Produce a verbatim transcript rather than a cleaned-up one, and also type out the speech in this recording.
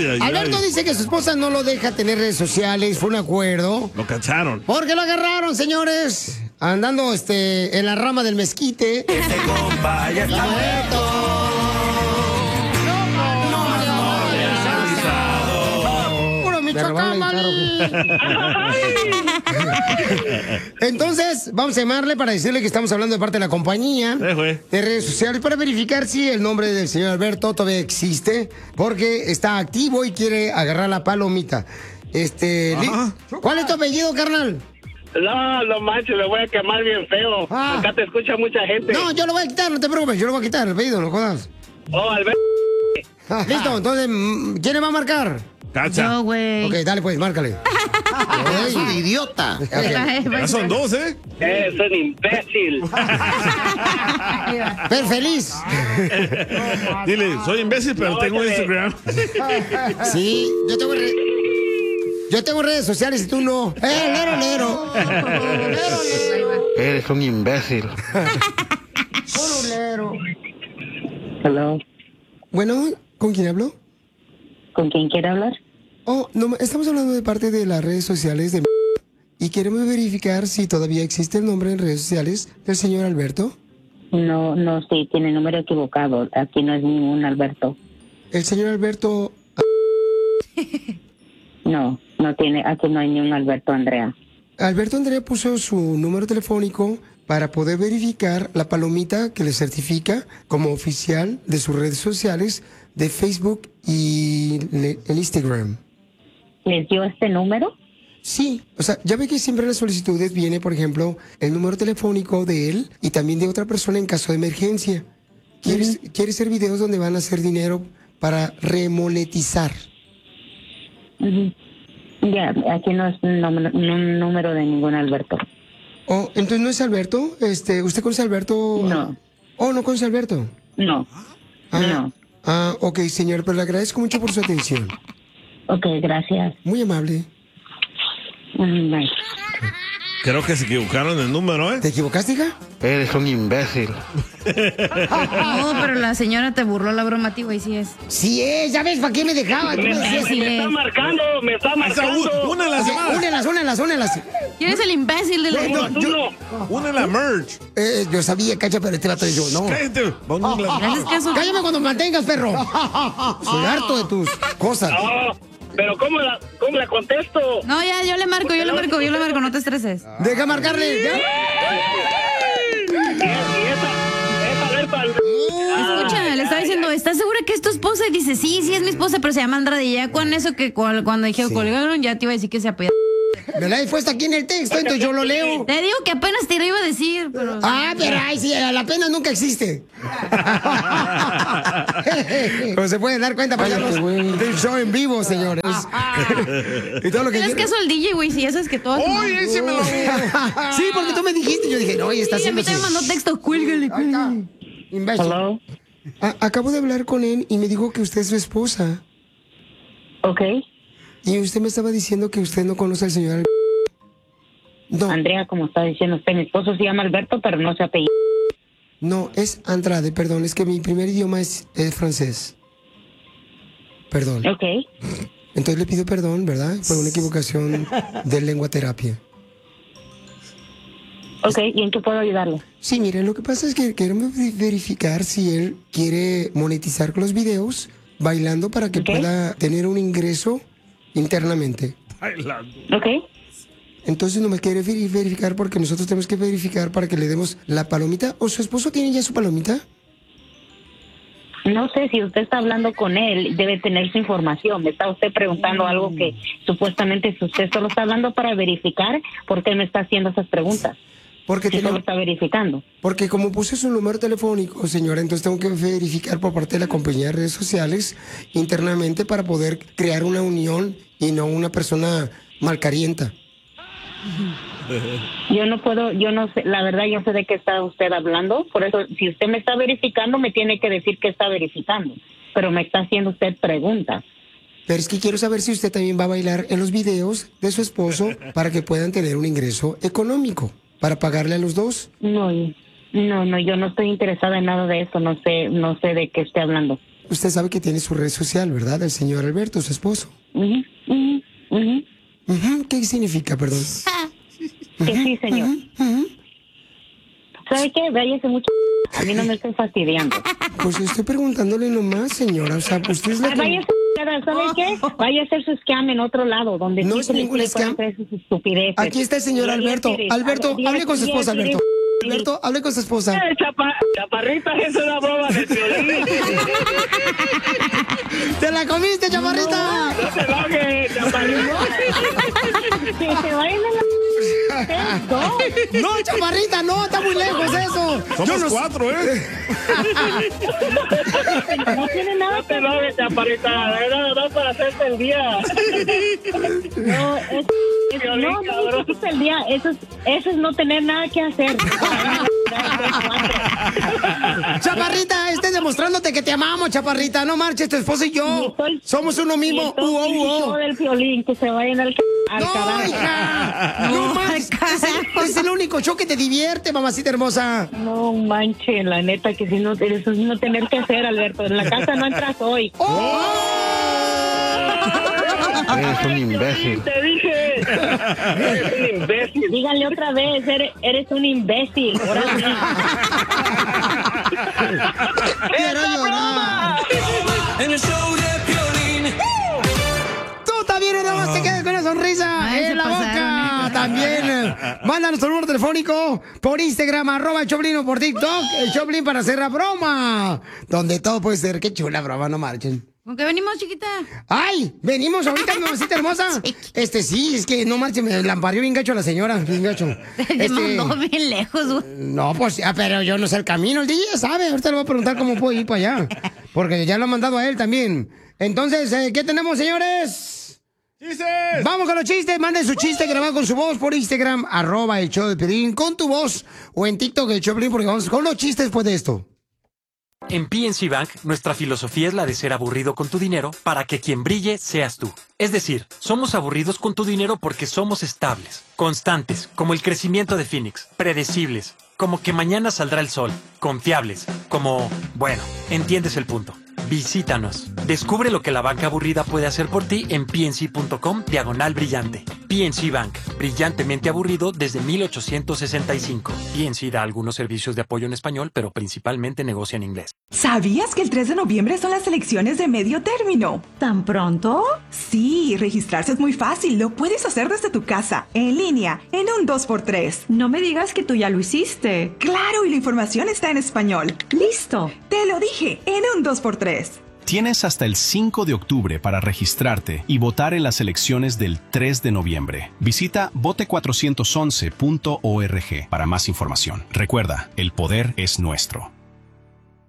ay, Alberto ay. dice que su esposa no lo deja tener redes sociales, fue un acuerdo. Lo cacharon. Porque lo agarraron, señores, andando este, en la rama del mezquite. Este compa ya está muerto. Puro Michoacán, mami. Entonces, vamos a llamarle para decirle que estamos hablando de parte de la compañía Eh, güey. de redes sociales para verificar si el nombre del señor Alberto todavía existe, porque está activo y quiere agarrar la palomita. Este, li- Ajá. ¿Cuál es tu apellido, carnal? No, no manches, me voy a quemar bien feo. Ah. Acá te escucha mucha gente. No, yo lo voy a quitar, no te preocupes, yo lo voy a quitar el apellido, no jodas. Oh, Alberto. Ah, listo, entonces, mm, ¿quién le va a marcar? Cacha. Yo, güey. Ok, dale pues, márcale. Es un idiota. Ok. Ya son dos, ¿eh? Es un imbécil. Pero feliz. Dile, soy imbécil, pero No, tengo échale. Instagram. Sí, yo tengo, re- yo tengo redes sociales y tú no. ¡Eh, lero, lero! Eres un imbécil. Puro lero. Hello. Bueno, ¿con quién hablo? ¿Con quién quiere hablar? Oh, no, estamos hablando de parte de las redes sociales de... Y queremos verificar si todavía existe el nombre en redes sociales del señor Alberto. No, no, sí, tiene número equivocado. Aquí no es ningún Alberto. El señor Alberto... No, no tiene, aquí no hay ni un Alberto Andrea. Alberto Andrea puso su número telefónico para poder verificar la palomita que le certifica como oficial de sus redes sociales de Facebook y le- el Instagram. ¿Les dio este número? Sí, o sea, ya ve que siempre en las solicitudes viene, por ejemplo, el número telefónico de él y también de otra persona en caso de emergencia. ¿Quieres, ¿quieres hacer videos donde van a hacer dinero para remonetizar? Ujú. Ya, aquí no es un número, un número de ningún Alberto. Oh, entonces no es Alberto. Este, ¿usted conoce a Alberto? No. Oh, no conoce a Alberto. No, Ah, no. Ah, ok, señor, pero le agradezco mucho por su atención. Ok, gracias. Muy amable. Mm, bye. Creo que se equivocaron el número, ¿eh? ¿Te equivocaste, hija? Eres un imbécil. No, pero la señora te burló la broma a ti, güey, sí es. Sí es, ya ves, ¿para qué me dejaba? Tú Me, me me- decías, me sí está es. marcando, me está Ahí está, marcando. una de las Sí, llamadas. únelas, únelas, únelas. ¿Quién es el imbécil de la... No, Tú yo- no. Una de la merch. Eh, yo sabía, cacha, pero este vato y yo, no. Cállate. Vamos a la- Gracias que eso... Cállame cuando me mantengas, perro. Soy harto de tus cosas. No, pero ¿cómo la, cómo la contesto? No, ya, yo le marco, yo le marco, yo le marco, no te estreses. Deja marcarle. ¿ya? Y, y esa, esa Alberto Andrea. Escucha, le estaba diciendo, ¿estás segura que es tu esposa? Y dice, sí, sí es mi esposa, pero se llama Andrade. Y ya con eso que cual- cuando dije Sí. colgaron, ya te iba a decir que se apellida. Me la he puesto aquí en el texto, entonces yo lo leo. Te digo que apenas te lo iba a decir, pero... Ah, pero ay, sí, la pena nunca existe. Como se pueden dar cuenta, pues ya nos- del show en vivo, señores. Y todo lo que ¿Tienes quiero- caso al D J, güey? Si eso es que todo... ¡Oye, ese me lo... Sí, porque tú me dijiste, yo dije, no, y está Sí, a haciendo mí te su- mandó texto, cuélgale, Ahí está. cuélgale. Imbécil. Hello. A- acabo de hablar con él y me dijo que usted es su esposa. Ok. Y usted me estaba diciendo que usted no conoce al señor Al- No, Andrea, como está diciendo usted, mi esposo se llama Alberto, pero no se apellida. no, es Andrade, perdón, es que mi primer idioma es, es francés. Perdón. Ok. Entonces le pido perdón, ¿verdad? Por una equivocación de lenguaterapia. Ok, ¿y en qué puedo ayudarle? Sí, mire, lo que pasa es que queremos ver- verificar si él quiere monetizar con los videos bailando para que Ok. pueda tener un ingreso internamente. Bailando. Ok. Entonces no me quiere veri- verificar porque nosotros tenemos que verificar para que le demos la palomita. ¿O su esposo tiene ya su palomita? No sé si usted está hablando con él, debe tener su información. Me está usted preguntando algo que supuestamente usted solo está hablando para verificar. ¿Por qué me está haciendo esas preguntas? Porque, Si solo tenemos- está verificando. porque como puse su número telefónico, señora, entonces tengo que verificar por parte de la compañía de redes sociales internamente para poder crear una unión y no una persona malcarienta. Yo no puedo, yo no sé, la verdad yo sé de qué está usted hablando. Por eso, si usted me está verificando, me tiene que decir que está verificando. Pero me está haciendo usted preguntas. Pero es que quiero saber si usted también va a bailar en los videos de su esposo para que puedan tener un ingreso económico, para pagarle a los dos. No, no, no, yo no estoy interesada en nada de eso. No sé, no sé de qué esté hablando. usted sabe que tiene su red social, ¿verdad? El señor Alberto, su esposo. Ujú, ujú, ujú. Ujú, ¿qué significa, perdón? Que sí, señor. Ujú. ¿Sabe qué? Váyase mucho. A mí no me estoy fastidiando. Pues estoy preguntándole nomás, señora. O sea, usted es la Ah, que... váyase, ¿sabe qué? Vaya a hacer su scam en otro lado, donde No sí es se le ningún pueden scam. hacer sus estupideces. Aquí está el señor Y ahí Alberto. eres- Alberto, ahí hable con su eres- esposa, ahí eres- Alberto. Alberto, hable con su esposa. Eh, chapa- chaparrita, es una broma de violín. ¡Te la comiste, chaparrita! No te enojes, chaparrita. Que se vayan a la... Ustedes dos. No, chaparrita, no, está muy lejos eso. Yo Somos no- cuatro, ¿eh? No tiene nada No te enojes, chaparrita. Es nada más para hacerte el día. No, es, es- Violín, no, no, cabrón. eso es el día, eso es, eso es no tener nada que hacer. Chaparrita, estés demostrándote que te amamos, chaparrita. No marches, tu esposo y Y yo. estoy- Somos uno Y mismo. entonces, Uo, y uo. todo el violín, que se vayan al, al No, carajo. hija. No, No, marches. al Es el, es el único show que te divierte, mamacita hermosa. No manche, la neta que si no, eso es no tener que hacer, Alberto. En la casa no entras hoy. Eres un imbécil. Te dije. Eres un imbécil. Díganle otra vez, eres, eres un imbécil. Ahora sí. Quiero llorar. En el show de Piolín. Tú también, nada más te quedes con una sonrisa Ay, se en la pasaron, boca. eh. También. eh, Mándanos tu número telefónico por Instagram, arroba el Choplin, o por TikTok, el Choplin, para hacer la broma. Donde todo puede ser. Qué chula broma, no marchen. ¿Con qué venimos, chiquita? ¡Ay! Venimos ahorita, mamacita hermosa. Este sí, es que no marchen, me lampareó bien gacho la señora, bien gacho. Te Este, mandó bien lejos, güey. No, pues, ah, pero yo no sé el camino. El D J sabe. Ahorita le voy a preguntar cómo puedo ir para allá. Porque ya lo han mandado a él también. Entonces, eh, ¿qué tenemos, señores? ¡Chistes! Vamos con los chistes. Manden su chiste grabado con su voz por Instagram, arroba el show de Piolín, con tu voz. O en TikTok, el show de Piolín, porque vamos con los chistes después de esto. En P N C Bank, nuestra filosofía es la de ser aburrido con tu dinero para que quien brille seas tú. Es decir, somos aburridos con tu dinero porque somos estables, constantes, como el crecimiento de Phoenix, predecibles, como que mañana saldrá el sol, confiables, como... Bueno, entiendes el punto. Visítanos. Descubre lo que la banca aburrida puede hacer por ti en pnc.com diagonal brillante. P N C Bank, brillantemente aburrido desde mil ochocientos sesenta y cinco. P N C da algunos servicios de apoyo en español, pero principalmente negocia en inglés. ¿Sabías que el tres de noviembre son las elecciones de medio término? ¿Tan pronto? Sí, registrarse es muy fácil. Lo puedes hacer desde tu casa, en línea, en un dos por tres. No me digas que tú ya lo hiciste. Claro, y la información está en español. Listo. Te lo dije, en un dos por tres. Tienes hasta el cinco de octubre para registrarte y votar en las elecciones del tres de noviembre. Visita vote cuatrocientos once punto org para más información. Recuerda, el poder es nuestro.